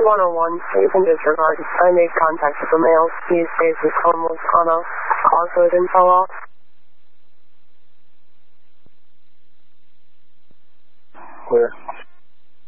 101, you can disregard. I made contact with the male. He stays with homeless on a cause info off. Clear.